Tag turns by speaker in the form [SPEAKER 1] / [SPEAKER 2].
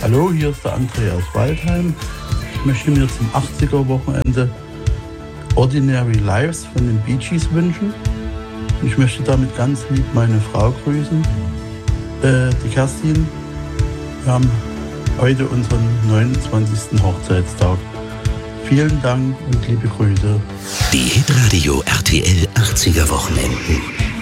[SPEAKER 1] Hallo, hier ist der André aus Waldheim. Ich möchte mir zum 80er-Wochenende Ordinary Lives von den Bee Gees wünschen. Ich möchte damit ganz lieb meine Frau grüßen, die Kerstin. Wir haben heute unseren 29. Hochzeitstag. Vielen Dank und liebe Grüße.
[SPEAKER 2] Die Hitradio RTL 80er Wochenenden.